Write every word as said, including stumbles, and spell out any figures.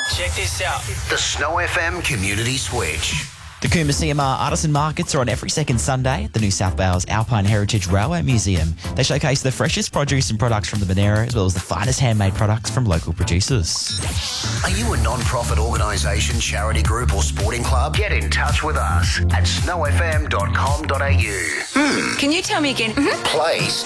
Check this out. The Snow F M Community Switch. The Coomba C M R Artisan Markets are on every second Sunday at the New South Wales Alpine Heritage Railway Museum. They showcase the freshest produce and products from the Monero, as well as the finest handmade products from local producers. Are you a non-profit organisation, charity group or sporting club? Get in touch with us at snow f m dot com dot a u. Can you tell me again? Play